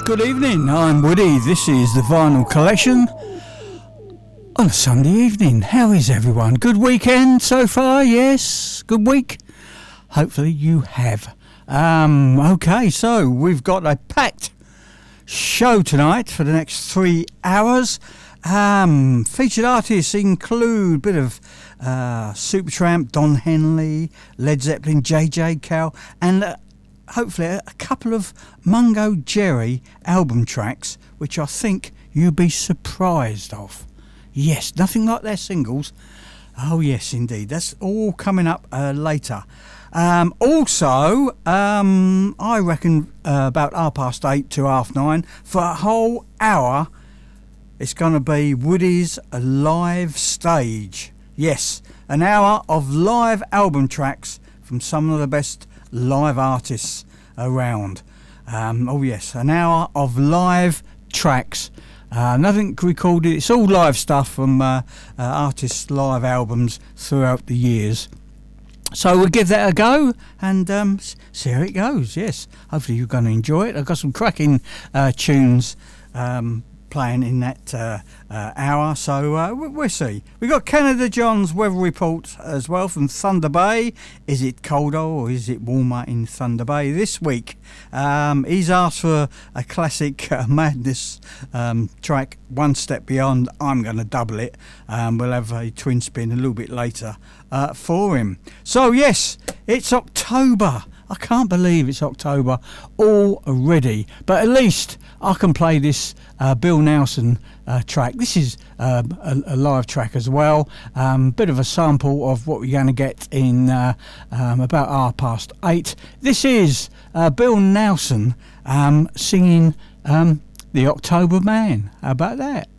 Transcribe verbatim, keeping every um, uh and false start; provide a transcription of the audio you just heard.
Good evening, I'm Woody. This is the Vinyl Collection on a Sunday evening. How is everyone? Good weekend so far? Yes? Good week? Hopefully you have. Um, okay, so we've got a packed show tonight for the next three hours. Um, featured artists include a bit of uh, Supertramp, Don Henley, Led Zeppelin, J J Cale, and uh, hopefully a, a couple of Mungo Jerry album tracks, which I think you'll be surprised of. Yes, nothing like their singles. Oh yes, indeed. That's all coming up uh, later. Um, also, um, I reckon uh, about half past eight to half nine for a whole hour. It's going to be Woody's live stage. Yes, an hour of live album tracks from some of the best live artists around. Um, oh yes, an hour of live tracks. Uh, nothing recorded. It's all live stuff from uh, uh, artists' live albums throughout the years. So we'll give that a go and um, see how it goes. Yes, hopefully you're going to enjoy it. I've got some cracking uh, tunes um, playing in that uh, uh, hour, so uh, we'll see. We've got Canada John's weather report as well from Thunder Bay. Is it colder or is it warmer in Thunder Bay this week? Um, he's asked for a classic uh, Madness um, track, One Step Beyond. I'm going to double it. Um, we'll have a twin spin a little bit later uh, for him. So yes, it's October. I can't believe it's October already, but at least I can play this uh, Bill Nelson uh, track. This is uh, a, a live track as well, um, bit of a sample of what we're going to get in uh, um, about half past eight. This is uh, Bill Nelson um, singing um, The October Man. How about that?